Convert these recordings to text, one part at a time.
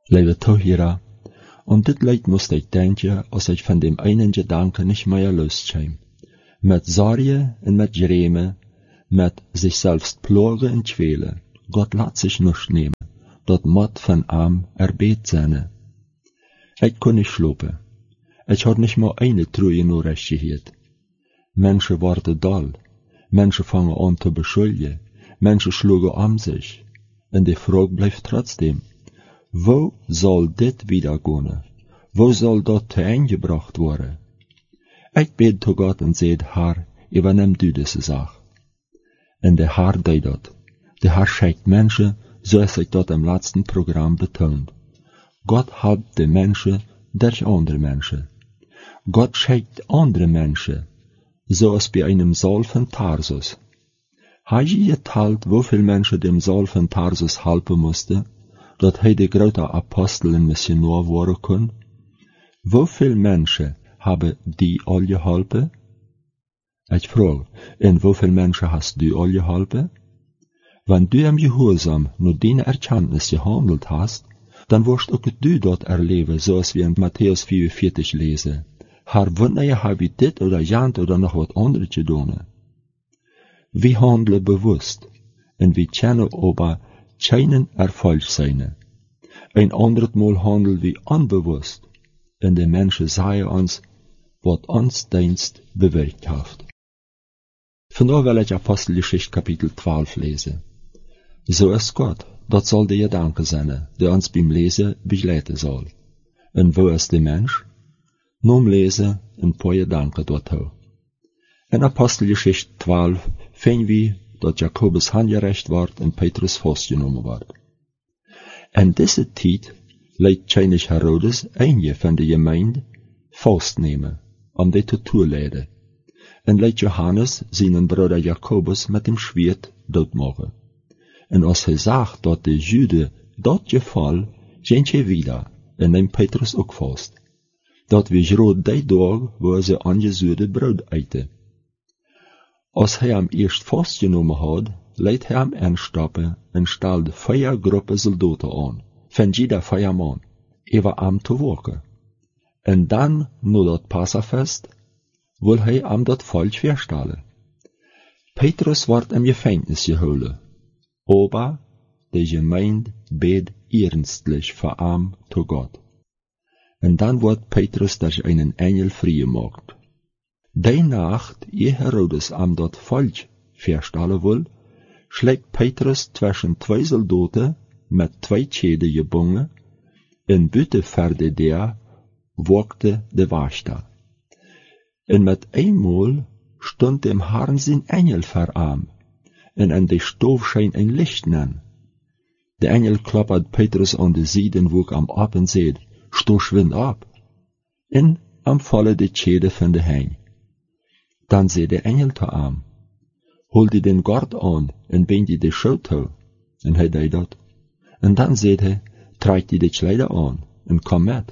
Lieve toehoorder, om dit leid moest ik denken als ik van dem einen gedanke nicht mehr loskwam. Met zorgen en met dremen, met zichzelf plagen en kwelen. Gott laat zich nicht nemen, dat moet van am arbeid zijn. Ik kon niet slopen. Ik had niet maar eine troeie nodig gehad. Menschen worden dol. Menschen fangen an te beschuldigen. Menschen schlugen om zich. En de vraag blijft trotzdem. Wo soll dit wieder gehen? Wo soll dat te eingebracht worden? Ik bid tot Gott en zei, Herr, übernimm du diese Sache. En de Herr deed dat. De Herr schickt Menschen, zoals ik dat im letzten Programm betont. Gott helpt de Menschen durch andere Menschen. Gott schickt andere Menschen, zoals bei einem Saul von Tarsus. Hast je geteilt, hoeveel Menschen dem Saul von Tarsus helpen moesten, dat hij de grote apostel en missionaar worden kon? Hoeveel Menschen hebben die al geholpen? Ik vraag, en hoeveel Menschen hast du al geholpen? Wenn du im Gehorsam nur deine Erkenntnis gehandelt hast, dann wirst auch du dort erleben, zoals wir in Matthäus 44 lesen. Herr, wanneer heb je dit oder jant oder nog wat anderes gedaan? Wir handeln bewusst, en wir kennen aber keinen Erfolg sein. Ein anderes Mal handeln wir unbewusst, en de Menschen sagen uns, wat ons Dienst bewirkt hat. Vandaag wil ik Apostelgeschichte Kapitel 12 lesen. So ist Gott, dat soll der Gedanke sein, der uns beim Lesen begleiten soll. Und wo ist der Mensch? Nun lesen ein paar Gedanken dorthin. In Apostelgeschichte 12 finden wir, dat Jakobus handgerecht wordt en Petrus vastgenomen wordt. En deze tijd leidt König Herodes een van de gemeinde vastnemen, om die te toeleiden. En leidt Johannes zijn broeder Jakobus met dem Schwert doodmaken. En als hij zag dat de Juden dat geval, ging hij wieder en neemt Petrus ook vast. Dat we groot die dag, waar ze aangezuurde brood eten. Als hij hem eerst vastgenomen had, leidt hij hem aanstappen en stelde 4 groepen soldaten aan, van jeder 4 man, over hem te waken. En dan, na dat Passafest, wil hij hem dat volk verstellen. Petrus wordt in gevangenis gehouden, aber de gemeinde beet ernstlich voor hem zu Gott. En dan wordt Petrus durch einen Engel vrijgemaakt. Die Nacht, ehe Herodes am dat volk verstellen wil, schlägt Petrus zwischen 2 Soldaten mit 2 Schäden gebunden, en buiten verde der wogte de Wächter. En met eenmaal stond dem Herrn zijn Engel voor hem, en an de stof scheen een licht an. De Engel klappert Petrus an de zijde en woog am ab en zei, sto schwind ab, en am falle de Schäden van de heen. Dan zei de Engel te hem, hol die den Gord aan en bind die de schuld toe. En hij deed dat. En dan zei hij, trek die de kleider aan en kom met.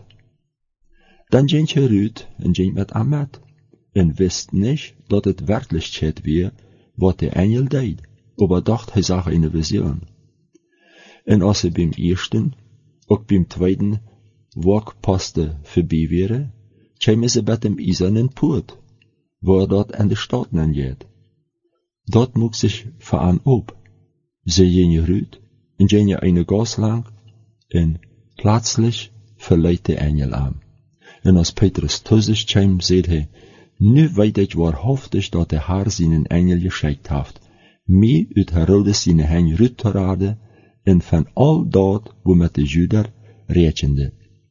Dan ging hij uit en ging met hem met. En wist niet dat het werkelijkheid weer wat de Engel deed, aber dacht hij zag een visioen. En als hij beim eersten, ook beim tweeden, Wagposten voorbij waren, kwamen ze met dem eisernen poort, waar dat aan de stad aangeht. Dat moest zich voor aan op. Ze gingen uit en gingen eine gas lang en plötzlich verleiht de Engel aan. En als Petrus zu sich kwam, zei hij, nu weet ik waarhaftig dat de Herr zijn Engel geschickt heeft, mij uit Herodes zijn heen uit te raden en van al dat, wo met de Juden rekende.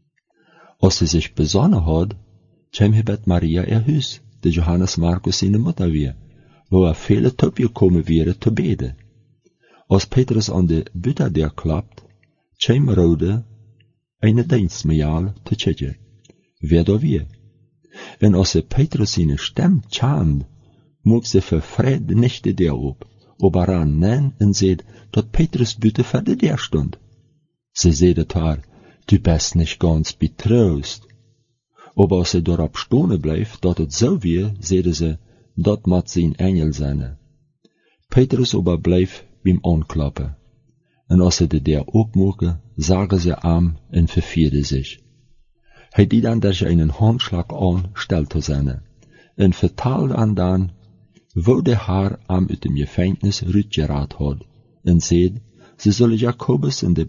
Als hij zich besonnen had, kwam hij met Maria ihr huis, de Johannes Markus zijn moeder weer, wo viele topgekommen wäre te beden. Als Petrus an de Butterdeur klappt, kwam Rode eine Dienstmaal te checken, wer da weer. En als Petrus zijn stem kent, mocht ze vervreed nicht de deur op, aber ran nein en zei dat Petrus buiten voor de deur stond. Ze zei het haar, du bist nicht ganz betroost. Aber als ze daarop stonen blijft dat het zo weer, zeide ze, dat moet zijn Engel zijn. Petrus aber bleef beim aanklappen. en als ze de deur opmaken, zagen ze aan en vervierden zich. Hij die dan dat je een handslag aan stelde zijne, en vertaalde aan dan, wo de haar am uit dem Gefängnis rütgeraad had, en zei, ze zullen Jakobus in de